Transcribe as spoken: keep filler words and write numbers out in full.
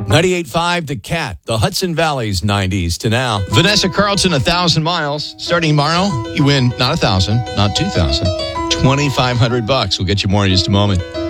ninety-eight point five The Cat, the Hudson Valley's nineties to now. Vanessa Carlton, a thousand miles. Starting tomorrow, you win not a thousand, not two thousand, twenty-five hundred bucks. We'll get you more in just a moment.